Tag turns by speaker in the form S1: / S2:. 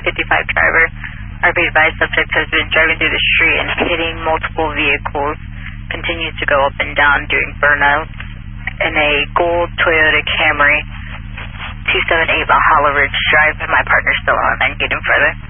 S1: 55 driver. RP advised subject has been driving through the street and hitting multiple vehicles. Continues to go up and down doing burnouts in a gold Toyota Camry, 278 Valhalla Ridge Drive. My partner's still on and getting further.